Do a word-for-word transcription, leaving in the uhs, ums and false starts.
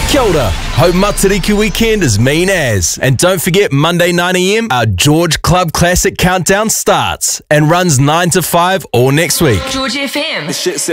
Kia ora. Hope Matariki weekend is mean as. And don't forget, Monday nine a m, our George Club Classic Countdown starts and runs nine to five all next week. George F M.